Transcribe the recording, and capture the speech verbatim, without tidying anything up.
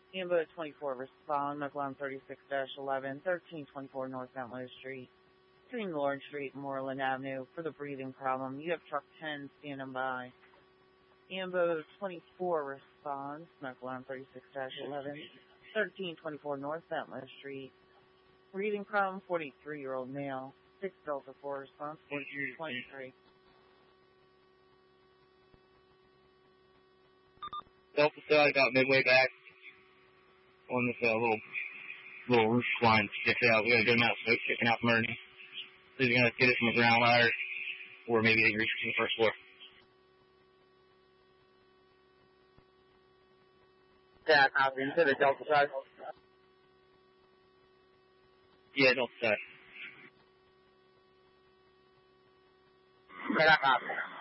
Ambo twenty-four, respond. McLeod thirty-six eleven, thirteen twenty-four North Mount Low Street. Between Lawrence Street and Moreland Avenue for the breathing problem. You have truck ten standing by. Ambo twenty-four, responds. McLeod thirty-six eleven, thirteen twenty-four North Mount Low Street. Breathing problem, forty-three-year-old male. six Delta four, response, forty-three twenty-three. Delta side, got midway back on this uh, little little roof line sticks out. We got a good amount of smoke sticking out from underneath. So he's going to get it from the ground ladder, or maybe they can reach it from the first floor. Yeah, copy. Into the Delta side? Yeah, Delta side. Yeah, copy.